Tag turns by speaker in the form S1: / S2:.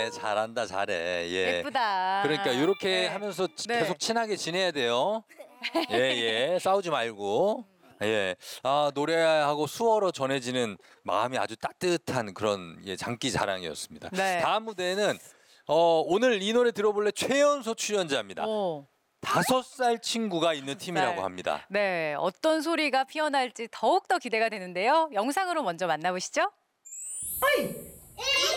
S1: 잘한다, 잘해. 예.
S2: 예쁘다.
S1: 그러니까 이렇게
S2: 네.
S1: 하면서
S2: 네.
S1: 계속 친하게 지내야 돼요. 예, 예. 싸우지 말고. 예. 아, 노래하고 수어로 전해지는 마음이 아주 따뜻한 그런 예, 장기 자랑이었습니다.
S2: 네.
S1: 다음 무대는 오늘 이 노래 들어볼래 최연소 출연자입니다.
S2: 오.
S1: 5살 친구가 있는 팀이라고 합니다.
S2: 네, 어떤 소리가 피어날지 더욱더 기대가 되는데요. 영상으로 먼저 만나보시죠.